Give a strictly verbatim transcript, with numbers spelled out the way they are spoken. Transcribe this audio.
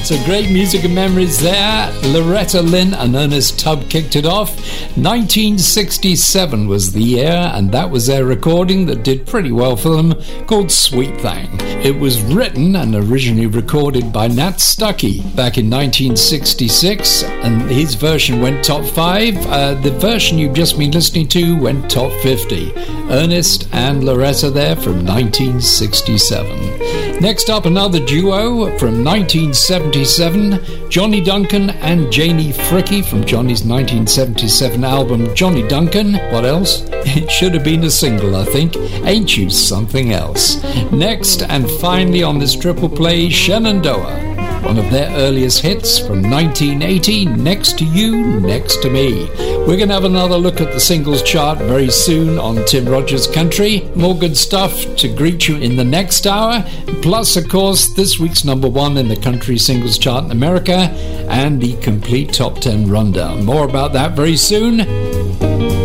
So great music and memories there. Loretta Lynn and Ernest Tubb kicked it off. nineteen sixty-seven was the year, and that was their recording that did pretty well for them, called Sweet Thing. It was written and originally recorded by Nat Stuckey back in nineteen sixty-six, and his version went top five. Uh, the version you've just been listening to went top fifty. Ernest and Loretta there from nineteen sixty-seven. Next up, another duo from nineteen seventy-seven, Johnny Duncan and Janie Fricke from Johnny's nineteen seventy-seven album Johnny Duncan. What else? It should have been a single, I think. Ain't You Something Else? Next, and finally on this triple play, Shenandoah, one of their earliest hits from nineteen eighty, Next to You, Next to Me. We're going to have another look at the singles chart very soon on Tim Rogers Country. More good stuff to greet you in the next hour. Plus, of course, this week's number one in the country singles chart in America and the complete top ten rundown. More about that very soon.